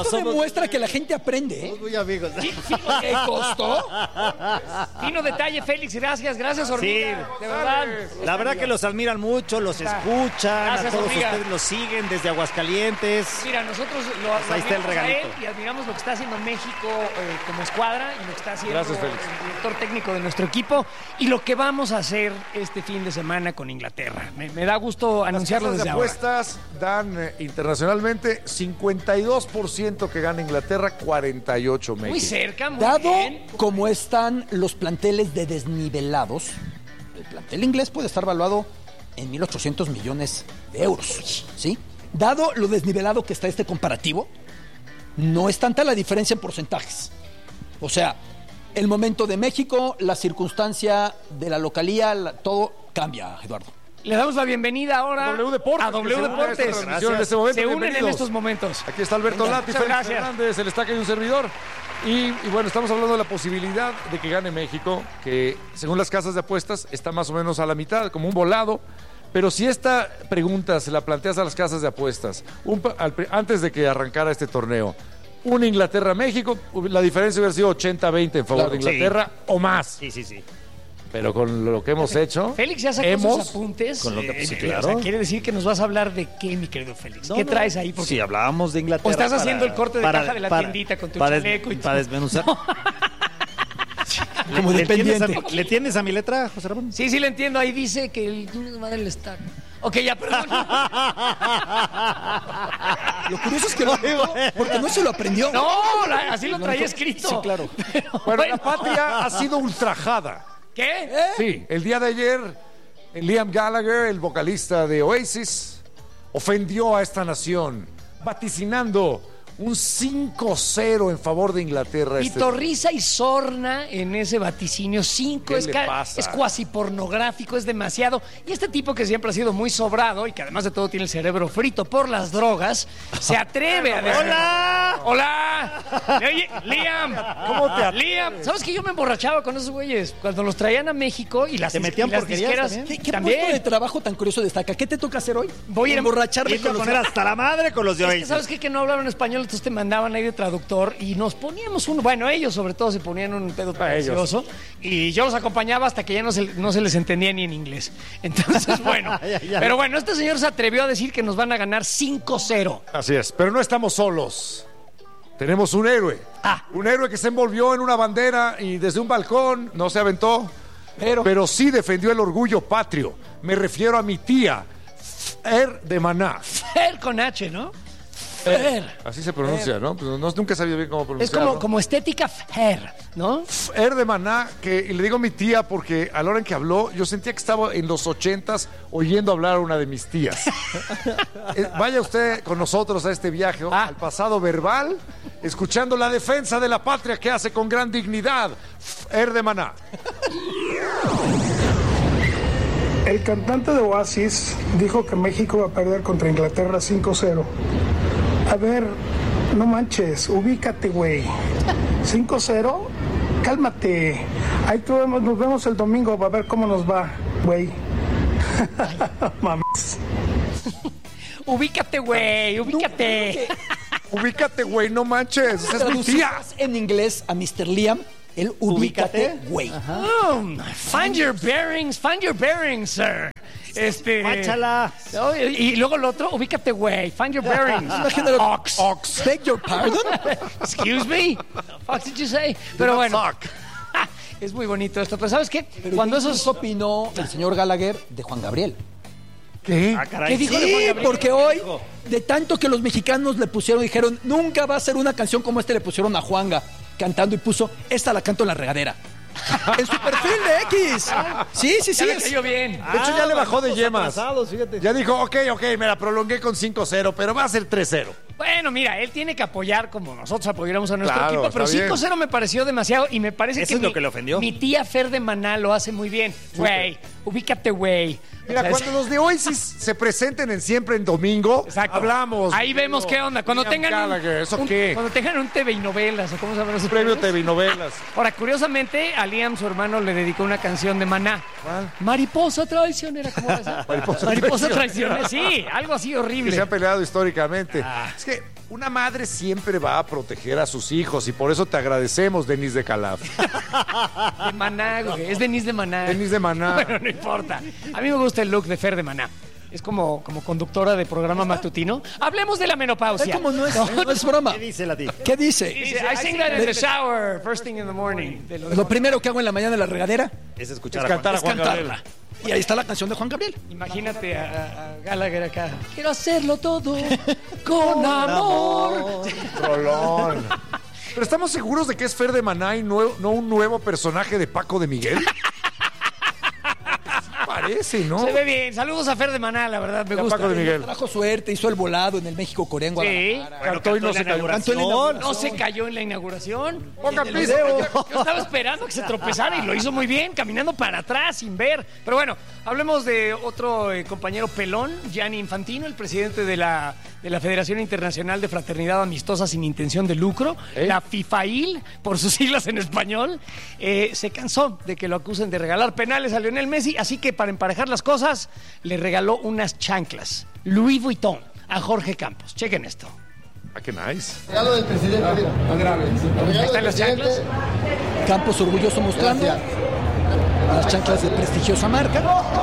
Esto demuestra que la gente aprende. Somos muy amigos. ¿Qué costó? Fino detalle, Félix. Gracias, Hormiga. Sí. De verdad. La verdad que los admiran mucho, los escuchan, Gracias, a todos Hormiga. ustedes los siguen desde Aguascalientes. Mira, nosotros ahí está el admiramos a regalito. él y admiramos lo que está haciendo México como escuadra y lo que está haciendo Gracias, Félix. el director técnico de nuestro equipo y lo que vamos a hacer este fin de semana con Inglaterra. Me da gusto anunciarlo Las desde casas de ahora. apuestas dan internacionalmente 52% que gana Inglaterra, 48 México. Muy cerca, muy Dado bien. como están los planteles de desnivelados, el plantel inglés puede estar valuado en 1.800 millones de euros, ¿sí? Dado lo desnivelado que está este comparativo, no es tanta la diferencia en porcentajes. O sea, el momento de México, la circunstancia de la localía, todo cambia, Eduardo. Le damos la bienvenida ahora A W Deportes, a W que se une a esta Deportes. transmisión en este momento. Se unen en Bienvenidos. estos momentos. Aquí está Alberto Venga, Lati, muchas Félix gracias. Fernández, el Estaca y un servidor. Y bueno, estamos hablando de la posibilidad de que gane México, que según las casas de apuestas está más o menos a la mitad, como un volado. Pero si esta pregunta se la planteas a las casas de apuestas antes de que arrancara este torneo, un Inglaterra-México, la diferencia hubiera sido 80-20 en favor Claro, de Inglaterra o más. Sí. Pero con lo que hemos hecho, Félix ya sacó sus apuntes. Con lo que- sí, O claro. sea, quiere decir que nos vas a hablar de qué, mi querido Félix. ¿Qué traes ahí? Porque Sí, hablábamos de Inglaterra. ¿O estás haciendo el corte de caja de la tiendita con tu chaleco y todo? Para desmenuzar. Como dependiente. ¿Le tienes a mi letra, José Ramón? Sí, le entiendo. Ahí dice que el madre le está. Ok, ya, perdón. Lo curioso es que lo anotó, porque no se lo aprendió. No, así lo traía escrito. Sí, claro. Pero, bueno, la bueno. patria ha sido ultrajada. ¿Qué? Sí, el día de ayer, Liam Gallagher, el vocalista de Oasis, ofendió a esta nación, vaticinando un 5-0 en favor de Inglaterra. Pitorrisa y sorna en ese vaticinio. 5 ¿Qué es, le pasa? es cuasi pornográfico, es demasiado. Y este tipo que siempre ha sido muy sobrado y que además de todo tiene el cerebro frito por las drogas, se atreve a decir... ¡Hola! ¡Hola! Oye, Liam. ¿Cómo te Liam, ¿sabes que yo me emborrachaba con esos güeyes? Cuando los traían a México y las, ¿Te metían y las porquerías disqueras también? ¿Qué también. puesto de trabajo tan curioso destaca? ¿Qué te toca hacer hoy? Voy a ir a emborracharme Irte a con los... poner hasta la madre con los de Es hoy. que, ¿sabes qué? Que no hablaban español, entonces te mandaban ahí de traductor y nos poníamos uno. Bueno, ellos sobre todo se ponían un pedo precioso y yo los acompañaba hasta que ya no se les entendía ni en inglés. Entonces, bueno. Ya. Pero bueno, este señor se atrevió a decir que nos van a ganar 5-0. Así es, pero no estamos solos. Tenemos un héroe. Un héroe que se envolvió en una bandera y desde un balcón no se aventó, pero sí defendió el orgullo patrio. Me refiero a mi tía, Fer de Maná. Fer con H, ¿no? Fer. Así se pronuncia, ¿no? Pues nunca he sabido bien cómo Es pronunciarlo. como estética Fer, ¿no? Fer de Maná, y le digo mi tía porque a la hora en que habló, yo sentía que estaba en los 80s oyendo hablar a una de mis tías. Vaya usted con nosotros a este viaje al pasado verbal, escuchando la defensa de la patria que hace con gran dignidad Fer de Maná. El cantante de Oasis dijo que México va a perder contra Inglaterra 5-0. A ver, no manches, ubícate, güey. 5-0, cálmate. Ahí nos vemos el domingo, a ver cómo nos va, güey. Mames. Ubícate, güey, ubícate. Ubícate, güey, no manches. Esa es mi tía. En inglés a Mr. Liam, el ubícate, güey. Find your bearings, sir. Máchala. No, y luego el otro, ubícate, güey. Find your bearings. Imagínalo. Ox. Beg your pardon. Excuse me. The fuck did you say? Pero bueno. Es muy bonito esto. Pero ¿sabes qué? Cuando esos opinó el señor Gallagher de Juan Gabriel. ¿Qué? ¿Qué dijo de Juan Sí, Gabriel? porque hoy, de tanto que los mexicanos le pusieron, dijeron, nunca va a ser una canción como esta, le pusieron a Juanga cantando y puso, esta la canto en la regadera. En su perfil de X. Sí. Ya le cayó bien. De hecho, ya le bajó de yemas. Fíjate. Ya dijo, ok, me la prolongué con 5-0, pero va a ser 3-0. Bueno, mira, él tiene que apoyar como nosotros apoyáramos a nuestro Claro, equipo, pero está bien. 5-0 me pareció demasiado y me parece Eso que es lo que le ofendió. mi tía Fer de Maná lo hace muy bien. Güey, ubícate, güey. Mira, O sea, cuando los de Oasis se presenten en Siempre en Domingo, Exacto. hablamos. Ahí vemos qué onda. Cuando Liam tengan Gallagher, ¿eso un, qué? Cuando tengan un TV y novelas, o cómo se llaman esos Premio premios. TV Novelas. Ahora, curiosamente, a Liam, su hermano, le dedicó una canción de Maná. ¿Cuál? Mariposa traicionera, ¿cómo era esa? Mariposa traicionera, sí, algo así Que se horrible. han peleado históricamente. Es que una madre siempre va a proteger a sus hijos y por eso te agradecemos, Denise de Calaf. De Maná, güey. Es Denise de Maná. Denise de Maná. Bueno, no importa. A mí me gusta el look de Fer de Maná. Es como conductora de programa matutino. Hablemos de la menopausia. ¿Cómo no es broma? ¿Qué dice la tía? ¿Qué dice? Dice, I sing that in the shower, first thing in the morning. Lo primero que hago en la mañana en la regadera Es escuchar Es a cantar a es Juan Gabriel. cantarla. Y ahí está la canción de Juan Gabriel. Imagínate a Gallagher acá. Quiero hacerlo todo con amor. Rolón. Pero estamos seguros de que es Fer de Maná y no un nuevo personaje de Paco de Miguel. Parece, ¿no? Se ve bien. Saludos a Fer de Maná, la verdad, me Y a gusta. Paco de Miguel. Trajo suerte, hizo el volado en el México-Corea en Sí. Guadalajara. Cantó y no se cayó. Cantó en la inauguración. No se cayó en la inauguración. Pongan el piso. Yo estaba esperando que se tropezara y lo hizo muy bien, caminando para atrás sin ver. Pero bueno, hablemos de otro compañero pelón, Gianni Infantino, el presidente de la Federación Internacional de Fraternidad Amistosa sin Intención de Lucro, la FIFAIL, por sus siglas en español. Se cansó de que lo acusen de regalar penales a Lionel Messi, así que para emparejar las cosas, le regaló unas chanclas Louis Vuitton a Jorge Campos. Chequen esto. Ah, qué nice. Regalo del presidente. Ahí están las chanclas. Campos orgulloso mostrando las chanclas de prestigiosa marca.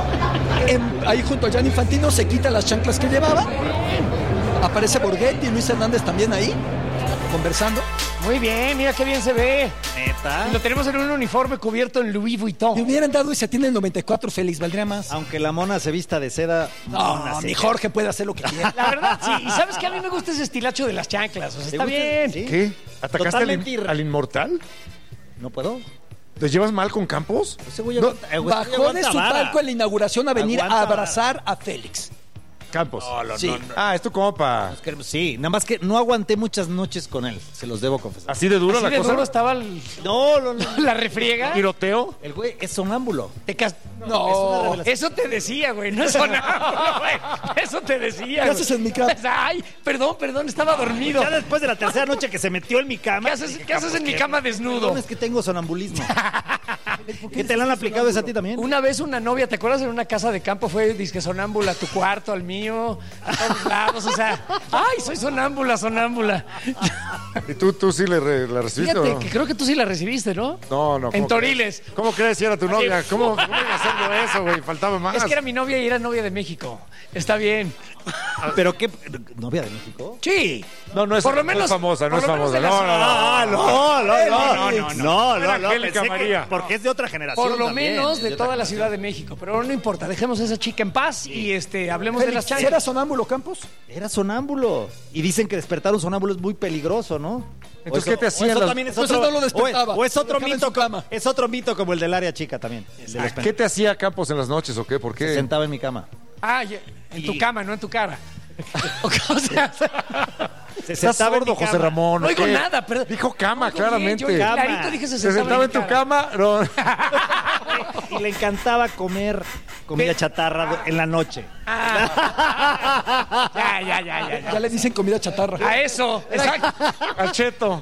Ahí junto a Gianni Infantino se quita las chanclas que llevaba. Aparece Borghetti y Luis Hernández también ahí, conversando. Muy bien, mira qué bien se ve. Neta. Lo tenemos en un uniforme cubierto en Louis Me Vuitton. hubieran dado y se tiene el 94, Félix, valdría más. Aunque la mona se vista de seda. mona No, se- mi Jorge puede hacer lo que quiera. La verdad, sí. Y sabes que a mí me gusta ese estilacho de las chanclas. O sea, ¿Te está gusta? bien. Sí. ¿Qué? ¿Atacaste Totalmente al inmortal? No puedo. ¿Te llevas mal con Campos? Ese güey No, aguanta- güey, Bajó de aguanta su vara. palco en la inauguración a venir Aguanta a abrazar a Félix. Campos. Sí. Ah, es tu compa. Sí, nada más que no aguanté muchas noches con él, se los debo confesar. ¿Así de duro Así la de cosa? duro estaba No. la refriega. ¿Tiroteo? El güey es sonámbulo. No. Eso te decía, güey. No es sonámbulo, güey. Eso te decía. ¿Qué güey. haces en mi cama? Ay, perdón, estaba dormido. Ya después de la tercera noche que se metió en mi cama. ¿Qué haces en mi cama desnudo? Perdón, es que tengo sonambulismo. ¿Qué te la han aplicado esa a ti también? Una vez una novia, ¿te acuerdas? En una casa de campo fue disque sonámbula a tu cuarto, al mío, a todos lados, o sea, ay, soy sonámbula. ¿Y tú sí la recibiste o Fíjate no? que creo que tú sí la recibiste, ¿no? No. En ¿cómo Toriles. crees? ¿Cómo crees si era tu novia? ¿Cómo iba a hacerlo eso, güey? Faltaba más. Es que era mi novia y era novia de México. Está bien. ¿Pero qué? ¿Novia de México? Sí. No, no es, Por lo no es menos- famosa, no por es lo menos famosa. de la No, ciudad. No, Era Angélica pensé que- María. porque es de otra generación. Por lo también, menos es de otra toda la Ciudad de México. Pero no importa, dejemos a esa chica en paz y hablemos de las Félix, chanclas. ¿era sonámbulo, Campos? Era sonámbulo. Y dicen que despertar un sonámbulo es muy peligroso, ¿no? Entonces, ¿qué te hacían eso las- también es Entonces otro, no lo despertaba. o es otro Dejaba en mito su cama. Es otro mito como el del área chica también. El de los ¿Qué te hacía Campos en las noches o qué? ¿Por Se qué? sentaba en mi cama. Ah, en tu cama, no en tu cara. O sea, Se ¿Estás sentaba en sordo, mi cama. José Ramón? no ¿o oigo qué? nada, pero Dijo cama, Oigo bien, claramente. yo clarito dije ¿Se sentaba en tu cama? No. Y le encantaba comer comida chatarra en la noche. Ah. Ya. Ya le dicen comida chatarra. A eso, exacto. Al cheto.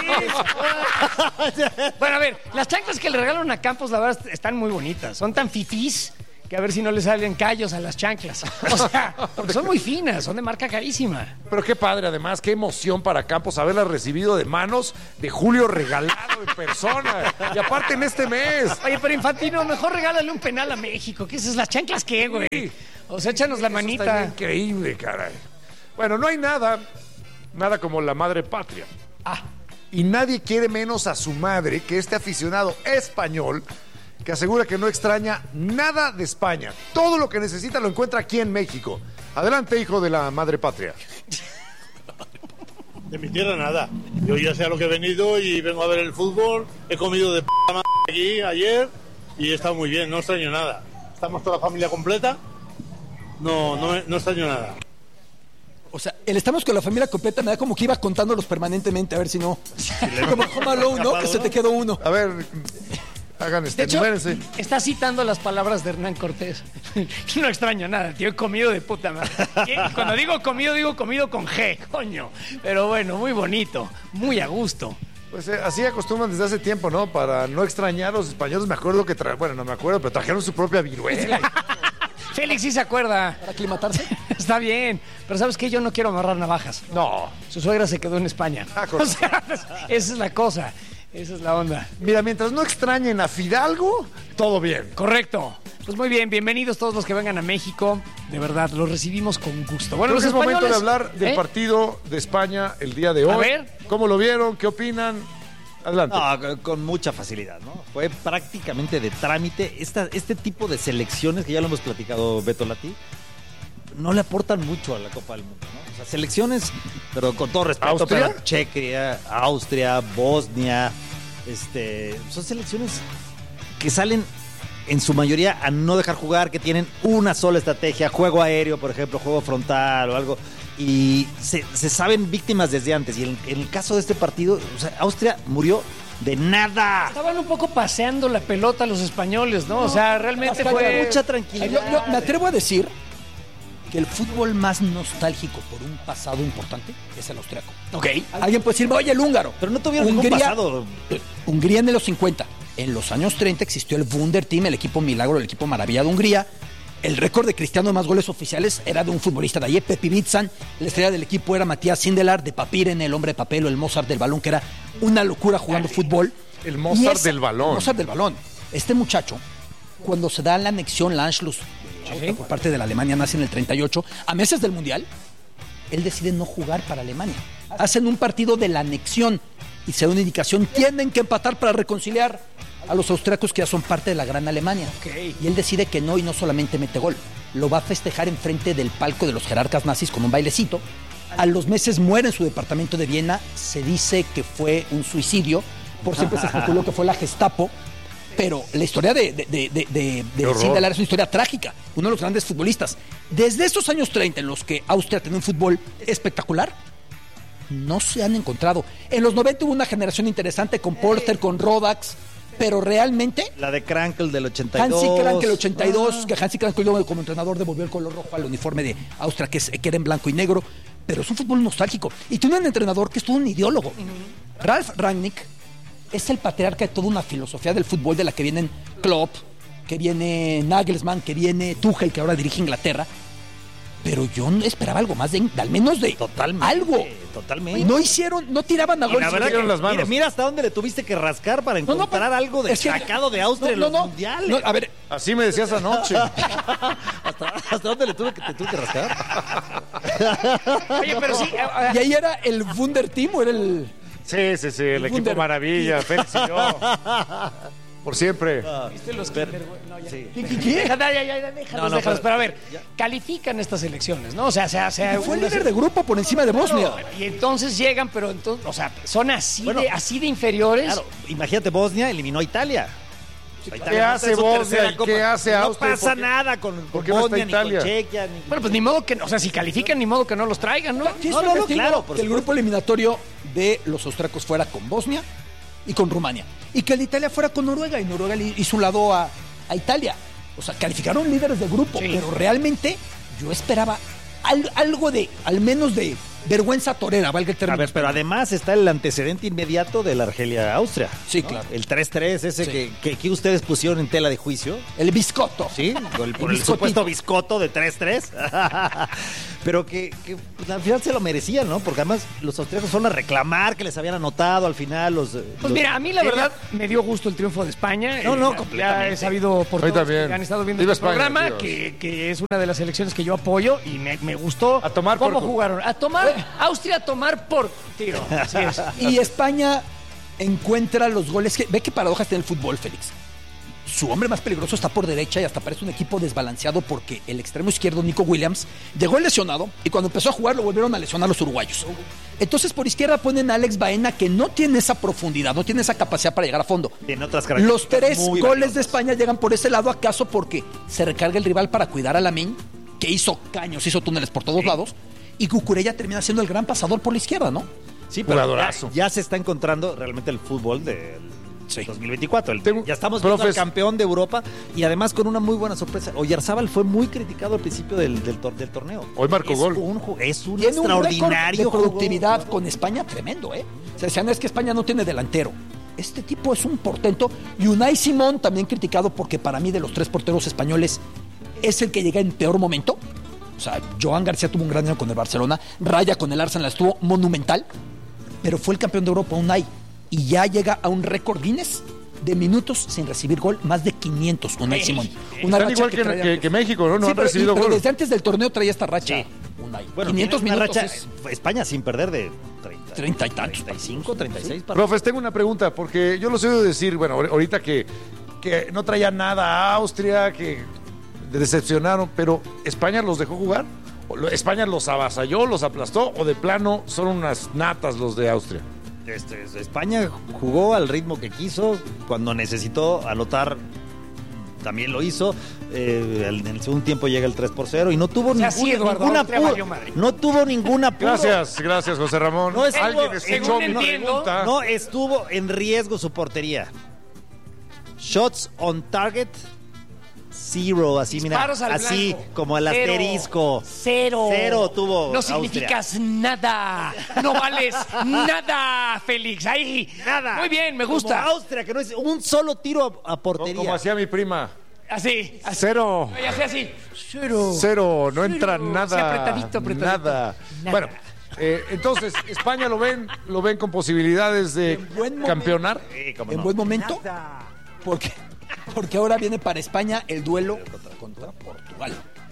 Bueno, a ver, las chanclas que le regalan a Campos, la verdad, están muy bonitas. Son tan fifís que a ver si no le salen callos a las chanclas. O sea, porque son muy finas, son de marca carísima. Pero qué padre, además, qué emoción para Campos haberla recibido de manos de Julio regalado en persona. Y aparte en este mes. Oye, pero Infantino, mejor regálale un penal a México. ¿Qué es eso? ¿Las chanclas qué, güey? O sea, échanos la Eso está manita. increíble, caray. Bueno, no hay nada como la madre patria. Y nadie quiere menos a su madre que este aficionado español que asegura que no extraña nada de España. Todo lo que necesita lo encuentra aquí en México. Adelante, hijo de la madre patria. De mi tierra nada. Yo ya sé a lo que he venido y vengo a ver el fútbol. He comido de p*** madre aquí ayer y he estado muy bien, no extraño nada. Estamos toda la familia completa. No extraño nada. O sea, el estamos con la familia completa me da como que iba contándolos permanentemente, a ver si no. Como Home Alone, ¿no? Que se te quedó uno. A ver, hagan De hecho, enumérense. está citando las palabras de Hernán Cortés. No extraño nada, tío. He comido de puta madre. Y cuando digo comido con G, coño. Pero bueno, muy bonito, muy a gusto. Pues así acostumbran desde hace tiempo, ¿no? Para no extrañar a los españoles. Me acuerdo que bueno, no me acuerdo, pero trajeron su propia viruela. Félix sí se acuerda. ¿Para aclimatarse? Está bien, pero ¿sabes qué? Yo no quiero amarrar navajas. No. Su suegra se quedó en España. O sea, esa es la cosa. Esa es la onda. Mira, mientras no extrañen a Fidalgo, todo bien. Correcto. Pues muy bien, bienvenidos todos los que vengan a México. De verdad, los recibimos con gusto. Bueno, los es momento de españoles, hablar del partido de España el día de hoy. A ver. ¿Cómo lo vieron? ¿Qué opinan? Adelante. No, con mucha facilidad, ¿no? Fue prácticamente de trámite. Este tipo de selecciones, que ya lo hemos platicado, Beto Lati, no le aportan mucho a la Copa del Mundo, ¿no? O sea, selecciones, pero con todo respeto, ¿Austria? pero Chequia, Austria, Bosnia, son selecciones que salen en su mayoría a no dejar jugar, que tienen una sola estrategia, juego aéreo, por ejemplo, juego frontal o algo, y se saben víctimas desde antes. Y en el caso de este partido, o sea, Austria murió de nada. Estaban un poco paseando la pelota los españoles, ¿no? O sea, realmente fue Mucha tranquilidad. Yo me atrevo a decir que el fútbol más nostálgico por un pasado importante es el austriaco. Ok. Alguien puede decir, oye, el húngaro. Pero no tuvieron ningún pasado. Hungría en los 50. En los años 30 existió el Wunder Team, el equipo milagro, el equipo maravilla de Hungría. El récord de Cristiano de más goles oficiales era de un futbolista de allí, Pepi Bitzan. La estrella del equipo era Matías Sindelar, de Papiren, el hombre de papel o el Mozart del balón, que era una locura jugando fútbol. El Mozart del balón. El Mozart del balón. Este muchacho, cuando se da la anexión, la Anschluss, por parte de la Alemania nazi en el 38, a meses del Mundial, él decide no jugar para Alemania. Hacen un partido de la anexión y se da una indicación, tienen que empatar para reconciliar a los austriacos que ya son parte de la gran Alemania. Okay. Y él decide que no, y no solamente mete gol, lo va a festejar enfrente del palco de los jerarcas nazis con un bailecito. A los meses muere en su departamento de Viena, se dice que fue un suicidio, por siempre se especuló que fue la Gestapo, pero la historia de Sindelar es una historia trágica, uno de los grandes futbolistas. Desde esos años 30 en los que Austria tenía un fútbol espectacular, no se han encontrado. En los 90 hubo una generación interesante con Porter, con Rodax, pero realmente La de Krankel del 82. Hansi Krankel 82, que Hansi Krankel luego como entrenador devolvió el color rojo al uniforme de Austria, que era en blanco y negro, pero es un fútbol nostálgico. Y tiene un entrenador que es todo un ideólogo. Ralf Rangnick es el patriarca de toda una filosofía del fútbol de la que vienen Klopp, que viene Nagelsmann, que viene Tuchel, que ahora dirige Inglaterra. Pero yo no esperaba algo más, al menos de Totalmente. algo. Totalmente. No tiraban a Y gol. la verdad dieron que, las manos. mira hasta dónde le tuviste que rascar para encontrar algo es que- destacado de Austria en los mundiales. A ver, Así me decías anoche. ¿Hasta dónde te tuve que rascar? Oye, pero sí. y ahí era el Wunder Team o era el... Sí, el equipo Wunder. maravilla, Félix y yo. Por siempre. ¿Viste los Kinder, güey? No, ya. Sí. ¿Qué? Déjalos. pero- Pero a ver, califican estas elecciones, ¿no? O sea, Fue líder de grupo por encima de Bosnia. Y entonces llegan, pero entonces, o sea, son así, Bueno, así de inferiores. Claro, imagínate, Bosnia eliminó a Italia. O sea, ¿Qué hace es su Bosnia tercera y copa. qué hace No Austria? pasa ¿Por qué? nada con ¿Por qué no está Bosnia, ni Italia? con Chequia. Bueno, pues ni modo que, o sea, si califican, ni modo que no los traigan, ¿no? Sí, No, es no, testigo claro, por que el supuesto. grupo eliminatorio de los austriacos fuera con Bosnia y con Rumania. Y que el de Italia fuera con Noruega. Y Noruega le hizo un lado a Italia. O sea, calificaron líderes de grupo. Sí. Pero realmente yo esperaba algo de, al menos de vergüenza torera, valga el término. A ver, pero además está el antecedente inmediato de la Argelia-Austria. Sí, ¿no? claro. El 3-3, ese Sí. que ustedes pusieron en tela de juicio. El biscotto. Sí, por el biscotito. supuesto biscoto de 3-3. Pero que pues, al final se lo merecían, ¿no? Porque además los austriacos fueron a reclamar que les habían anotado al final Pues mira, a mí la verdad me dio gusto el triunfo de España. No, no, Ya completamente. he sabido por A mí todos también. que han estado viendo Viva este España, programa Dios. que es una de las elecciones que yo apoyo y me gustó A tomar cómo por- jugaron. A tomar, Austria a tomar por tiro. Así es. Y España encuentra los goles. Ve qué paradojas tiene el fútbol, Félix. Su hombre más peligroso está por derecha y hasta parece un equipo desbalanceado porque el extremo izquierdo, Nico Williams, llegó lesionado y cuando empezó a jugar lo volvieron a lesionar los uruguayos. Entonces por izquierda ponen a Alex Baena, que no tiene esa profundidad, no tiene esa capacidad para llegar a fondo. Tiene otras Los características 3 muy goles valiosas. de España llegan por ese lado, ¿acaso porque se recarga el rival para cuidar a Lamine, que hizo caños, hizo túneles por todos lados, y Cucurella termina siendo el gran pasador por la izquierda, ¿no? Sí, pero Jugadorazo. ya se está encontrando realmente el fútbol Sí. 2024. Ya estamos viendo Profes. al campeón de Europa y además con una muy buena sorpresa. Oyarzábal fue muy criticado al principio del torneo. Hoy marcó Es gol. Es un Tiene un récord extraordinario de productividad jugador. con España tremendo, ¿eh? O sea, decían, es que España no tiene delantero. Este tipo es un portento. Y Unai Simón, también criticado porque para mí de los 3 porteros españoles es el que llega en peor momento. O sea, Joan García tuvo un gran año con el Barcelona, Raya con el Arsenal estuvo monumental, pero fue el campeón de Europa Unai y ya llega a un récord Guinness de minutos sin recibir gol, más de 500 Unai Simón. Una Están racha igual traía- que México, ¿no? No Sí, han pero, recibido pero gol. desde antes del torneo traía esta racha Sí. Unai. Bueno, 500 tiene una minutos racha, es España sin perder de 30 y tantos. 35, 36 partidos. Profes, tengo una pregunta, porque yo los he oído decir, bueno, ahorita que no traía nada a Austria, que decepcionaron, pero ¿España los dejó jugar? ¿España los avasalló, los aplastó o de plano son unas natas los de Austria? España jugó al ritmo que quiso, cuando necesitó anotar también lo hizo. En el segundo tiempo llega el 3-0 y no tuvo sea, sí, Eduardo, ninguna Austria valió madre. no tuvo ninguna apuro. Gracias, José Ramón. No, Alguien según escuchó mi entiendo, pregunta. No estuvo en riesgo su portería. Shots on target, 0, así Disparos mira, al así blanco. como el Cero. asterisco. Cero tuvo No Austria. significas nada. No vales nada, Félix. Ahí. Nada. Muy bien, me Como gusta. Austria, que no es un solo tiro a portería. Como hacía mi prima. Así. Cero. Y así. Cero, no entra Cero. nada. Sí, apretadito. Nada. Nada. Bueno, entonces, España lo ven con posibilidades de buen momento. campeonar. Sí, cómo en no. buen momento, porque ahora viene para España el duelo contra Portugal.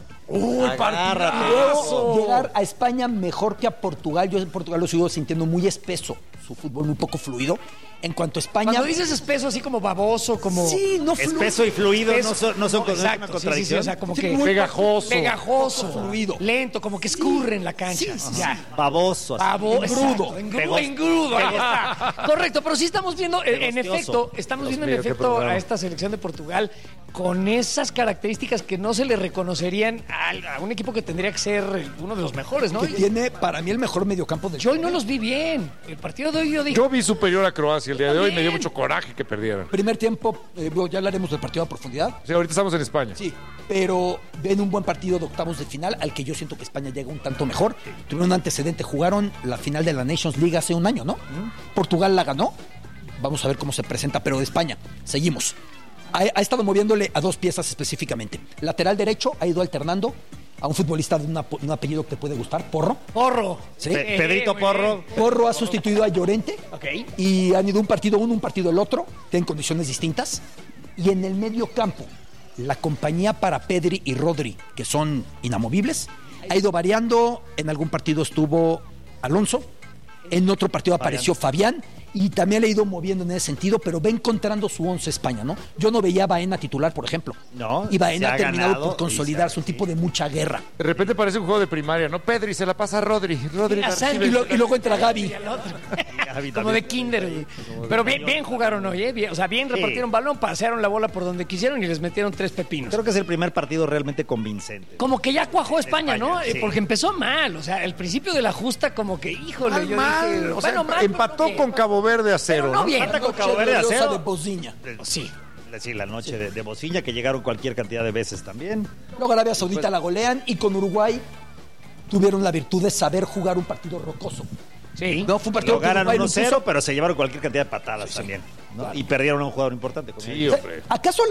Uy, Agárrate. Y luego llegar a España mejor que a Portugal. Yo en Portugal lo sigo sintiendo muy espeso, su fútbol muy poco fluido. En cuanto a España... Cuando dices espeso, así como baboso, como... Sí, no fluye. Espeso y fluido Espeso. no son Exacto, una sí, sí, contradicción. o sea, como Sí, que... muy Pegajoso. Pegajoso. Poco fluido. Lento, como que escurre en la cancha. Sí, sí, Ya. Baboso. así. Engrudo. Pegosto. Engrudo. Ahí está. Correcto, pero sí estamos viendo, en Pegostioso. efecto, estamos viendo en mío, qué efecto programa. a esta selección de Portugal con esas características que no se le reconocerían a un equipo que tendría que ser uno de los mejores, ¿no? que tiene para mí el mejor mediocampo del Yo hoy no los vi bien. El partido de hoy yo dije... Yo vi superior a Croacia el día de hoy, me dio También. mucho coraje que perdieran. Primer tiempo, ya hablaremos del partido a profundidad. Sí, ahorita estamos en España. Sí, pero ven un buen partido de octavos de final al que yo siento que España llega un tanto mejor. Tuvieron un antecedente, jugaron la final de la Nations League hace un año, ¿no? Portugal la ganó. Vamos a ver cómo se presenta, pero de España, seguimos. Ha estado moviéndole a 2 piezas específicamente. Lateral derecho ha ido alternando a un futbolista de un apellido que te puede gustar, Porro. Porro. Sí. Pedrito muy Porro. bien. Porro ha sustituido a Llorente. Ok. Y han ido un partido uno, un partido el otro, en condiciones distintas. Y en el medio campo, la compañía para Pedri y Rodri, que son inamovibles, ha ido variando. En algún partido estuvo Alonso, en otro partido apareció Fabián, y también le ha ido moviendo en ese sentido, pero va encontrando su 11 España, ¿no? Yo no veía a Baena titular, por ejemplo. No, Y Baena se ha ha terminado ganado por consolidarse, un tipo de mucha guerra. De repente parece un juego de primaria, ¿no? Pedri se la pasa a Rodri. Rodri la Asante. recibe. Y luego entra Gaby. Y al otro. Gaby Como también. de kinder. Pero bien jugaron hoy, ¿eh? Bien, o sea, bien Sí. repartieron balón, pasearon la bola por donde quisieron y les metieron 3 pepinos. Creo que es el primer partido realmente convincente. Como que ya cuajó España, ¿no? España, sí. Porque empezó mal. O sea, el principio de la justa, como que, híjole, Mal, yo mal. dije. O sea, bueno, mal, empató pero con Cabo Verde a 0, Pero no ¿no? bien. Empata con Noche Cabo Verde a gloriosa 0. de Bosniña. Sí. Sí, la noche de Bociña, que llegaron cualquier cantidad de veces también. Luego Arabia Saudita la golean y con Uruguay tuvieron la virtud de saber jugar un partido rocoso. Sí. No, fue un partido Lo que ganan Uruguay lo 1-0, impuso. pero se llevaron cualquier cantidad de patadas también. ¿no? Y perdieron a un jugador importante. Como Sí, O sea, hombre. ¿Acaso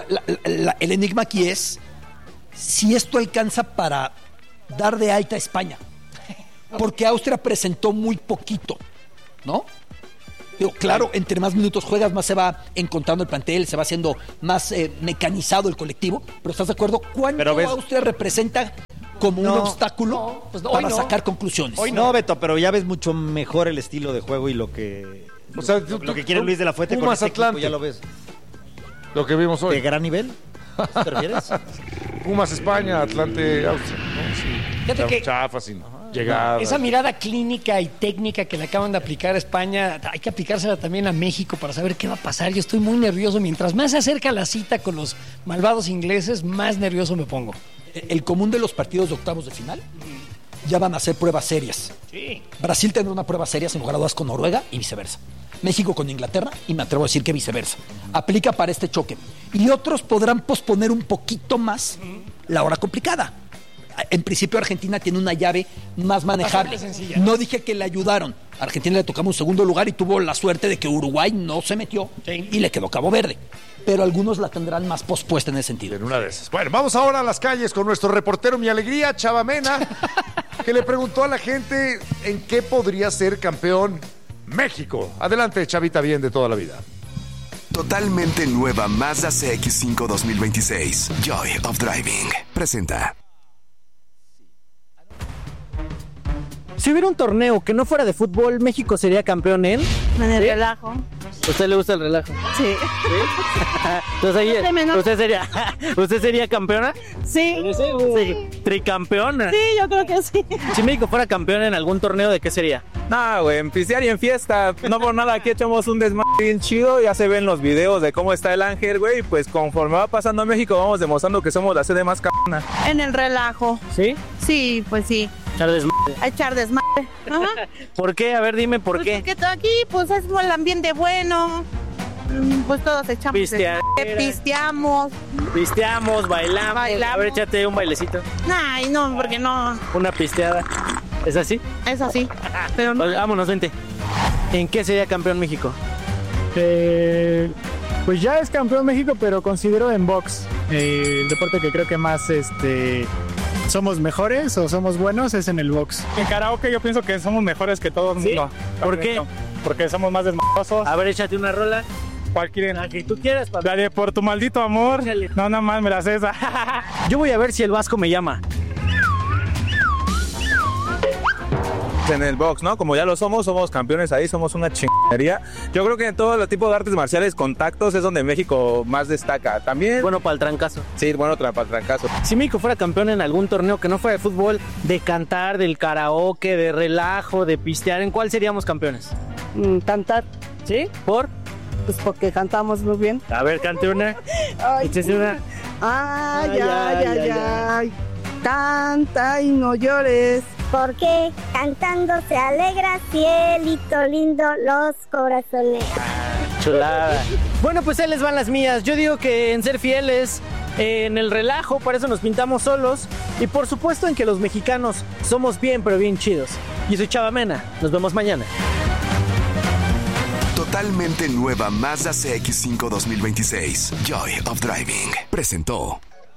el enigma aquí es si esto alcanza para dar de alta a España? Porque Austria presentó muy poquito, ¿no? Digo, claro, entre más minutos juegas, más se va encontrando el plantel, se va haciendo más mecanizado el colectivo. Pero ¿estás de acuerdo? ¿Cuánto Pero ves- Austria representa como un No. obstáculo No, pues hoy para no. sacar conclusiones? Hoy No, Beto, pero ya ves mucho mejor el estilo de juego y lo que... O sea, lo que quiere Luis de la Fuente con Pumas este equipo, Atlante. ya lo ves. Lo que vimos ¿De hoy. gran nivel? ¿Te refieres? Pumas España, Atlante, Austria. ¿no? Sí. Fíjate que- Chafa, sin llegadas. Esa mirada clínica y técnica que le acaban de aplicar a España, hay que aplicársela también a México para saber qué va a pasar. Yo estoy muy nervioso. Mientras más se acerca la cita con los malvados ingleses, más nervioso me pongo. El común de los partidos de octavos de final ya van a ser pruebas serias. Sí. Brasil tendrá una prueba seria sin lugar a dudas con Noruega y viceversa. México con Inglaterra, y me atrevo a decir que viceversa. Aplica para este choque. Y otros podrán posponer un poquito más la hora complicada. En principio Argentina tiene una llave más manejable. Sencilla. No dije que le ayudaron. A Argentina le tocamos un segundo lugar y tuvo la suerte de que Uruguay no se metió y le quedó Cabo Verde. Pero algunos la tendrán más pospuesta en ese sentido. En una de esas. Bueno, vamos ahora a las calles con nuestro reportero Mi Alegría, Chava Mena, que le preguntó a la gente en qué podría ser campeón México. Adelante, Chavita, bien de toda la vida. Totalmente nueva Mazda CX-5 2026. Joy of Driving. Presenta. Si hubiera un torneo que no fuera de fútbol, ¿México sería campeón en? En el relajo. ¿A usted le gusta el relajo? Sí. Entonces, ¿usted sería campeona? Sí. Sí. ¿Tricampeona? Sí, yo creo que sí. Si México fuera campeón en algún torneo, ¿de qué sería? No, güey, en pistear y en fiesta. No por nada, aquí echamos un desmadre bien chido. Ya se ven los videos de cómo está el Ángel, güey. Pues conforme va pasando a México, vamos demostrando que somos la sede más cabrona. En el relajo. ¿Sí? Sí, pues sí. Echar desmadre. A echar desmadre. Ajá. ¿Por qué? A ver, dime por Pues qué. porque todo aquí, pues es el ambiente bueno. Pues todos echamos Pisteadera. pisteamos. Pisteamos, bailamos. Bailamos. A ver, échate un bailecito. Ay, no, porque no. Una pisteada. ¿Es así? Es así. Pero no. Vámonos, vente. ¿En qué sería campeón México? Pues ya es campeón México, pero considero en box. El deporte que creo que más somos mejores o somos buenos es en el box. En karaoke yo pienso que somos mejores que todos. ¿Sí? No, ¿Por qué? Porque somos más desmadrosos. A ver, échate una rola. ¿Cuál quieren? La que tú quieras, papi. La de Por tu maldito amor. Échale. No, nada más me la sé esa. Yo voy a ver si el Vasco me llama. En el box, ¿no? Como ya lo somos campeones ahí, somos una chingadería. Yo creo que en todo el tipo de artes marciales, contactos, es donde México más destaca. También... Bueno, para el trancazo. Sí, bueno, para el trancazo. Si México fuera campeón en algún torneo que no fuera de fútbol, de cantar, del karaoke, de relajo, de pistear, ¿en cuál seríamos campeones? Cantar. ¿Sí? ¿Por? Pues porque cantamos muy bien. A ver, cante una. Ay, Échese una. ay, ay. Canta y no llores. Porque cantando se alegra, cielito lindo, los corazones. Chulada. Bueno, pues ahí les van las mías. Yo digo que en ser fieles, en el relajo, para eso nos pintamos solos. Y por supuesto en que los mexicanos somos bien, pero bien chidos. Yo soy Chava Mena. Nos vemos mañana. Totalmente nueva Mazda CX-5 2026. Joy of Driving. Presentó.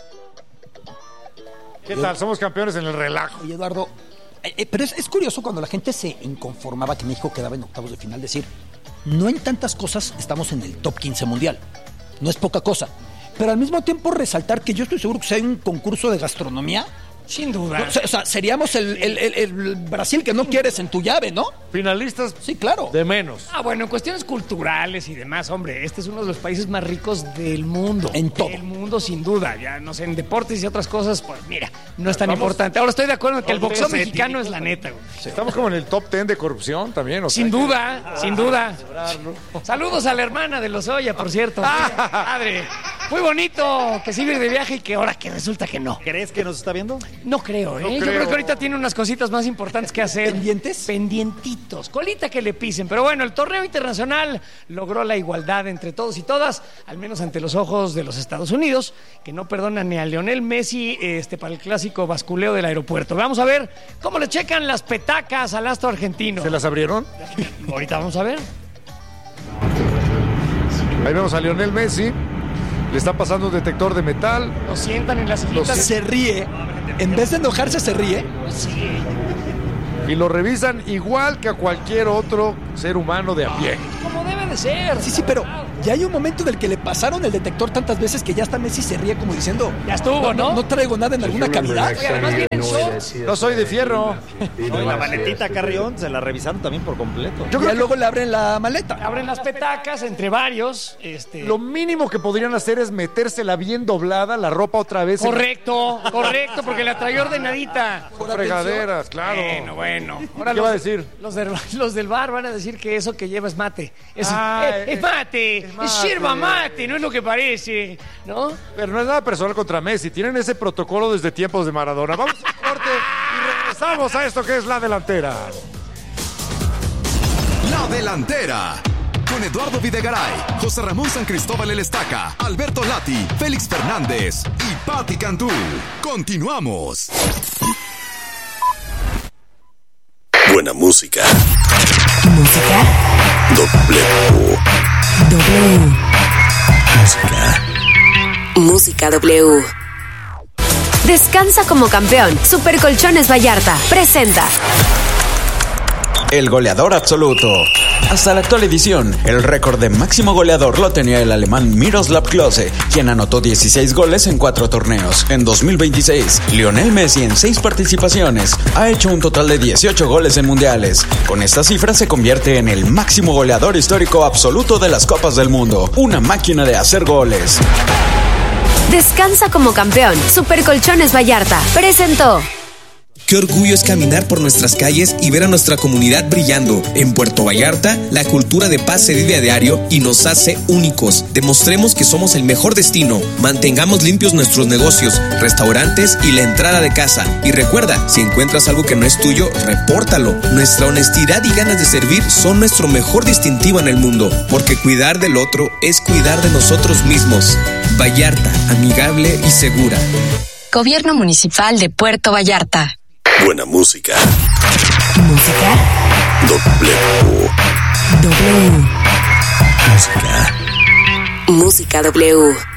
¿Qué tal? Somos campeones en el relajo. Oye, Eduardo, pero es curioso cuando la gente se inconformaba que México quedaba en octavos de final, decir, no en tantas cosas estamos en el top 15 mundial. No es poca cosa. Pero al mismo tiempo resaltar que yo estoy seguro que si hay un concurso de gastronomía, Sin duda. o sea, seríamos el Brasil que no quieres en tu llave, ¿no? Finalistas Sí, claro. de menos. Bueno, en cuestiones culturales y demás, hombre, este es uno de los países más ricos del mundo. En todo. Del mundo, sin duda. Ya, no sé, en deportes y otras cosas, pues mira, no es tan Vamos. importante. Ahora estoy de acuerdo en que el Vamos, boxeo sí, mexicano es la neta, güey. Estamos como en el top 10 de corrupción también. O sea, Sin duda, sin duda. Saludos a la hermana de Lozoya, por cierto. Padre, muy bonito que sí ir de viaje y que ahora que resulta que no. ¿Crees que nos está viendo? No creo, ¿eh? No Yo creo. creo que ahorita tiene unas cositas más importantes que hacer. ¿Pendientes? Pendientitos. Colita que le pisen. Pero bueno, el torneo internacional logró la igualdad entre todos y todas, al menos ante los ojos de los Estados Unidos, que no perdonan ni a Lionel Messi para el clásico basculeo del aeropuerto. Vamos a ver cómo le checan las petacas al astro argentino. ¿Se las abrieron? Ahorita vamos a ver. Ahí vemos a Lionel Messi. Le está pasando un detector de metal. Lo sientan en las sillitas. Se ríe. En vez de enojarse, se ríe. Sí. Y lo revisan igual que a cualquier otro ser humano de a pie. Como debe de ser. Sí, pero ya hay un momento del que le pasaron el detector tantas veces que ya hasta Messi se ríe como diciendo, Ya estuvo, ¿no? No traigo nada en alguna cavidad. Oye, además viene en shorts. No soy de fierro. No, y la maletita Carrión se la revisaron también por completo. Yo creo que luego le abren la maleta. Abren las petacas entre varios. Lo mínimo que podrían hacer es metérsela bien doblada, la ropa otra vez. Correcto, porque la traía ordenadita. Fregaderas, claro. Bueno. ¿Qué va a decir? Los del bar van a decir que eso que lleva es mate. Es Es mate, es yerba mate, no es lo que parece, ¿no? Pero no es nada personal contra Messi. Tienen ese protocolo desde tiempos de Maradona. Vamos a corte y regresamos a esto que es La Delantera. La Delantera. con Eduardo Videgaray, José Ramón San Cristóbal El Estaca, Alberto Lati, Félix Fernández y Patti Cantú. Continuamos. Buena música. Música. W. Música W. Descansa como campeón. Super Colchones Vallarta presenta el goleador absoluto. Hasta la actual edición, el récord de máximo goleador lo tenía el alemán Miroslav Klose, quien anotó 16 goles en 4 torneos. En 2026, Lionel Messi en 6 participaciones ha hecho un total de 18 goles en mundiales. Con esta cifra se convierte en el máximo goleador histórico absoluto de las Copas del Mundo. Una máquina de hacer goles. Descansa como campeón. Super Colchones Vallarta presentó. Qué orgullo es caminar por nuestras calles y ver a nuestra comunidad brillando. En Puerto Vallarta, la cultura de paz se vive a diario y nos hace únicos. Demostremos que somos el mejor destino. Mantengamos limpios nuestros negocios, restaurantes y la entrada de casa. Y recuerda, si encuentras algo que no es tuyo, repórtalo. Nuestra honestidad y ganas de servir son nuestro mejor distintivo en el mundo, porque cuidar del otro es cuidar de nosotros mismos. Vallarta, amigable y segura. Gobierno Municipal de Puerto Vallarta. Buena música. Música. W. Música W.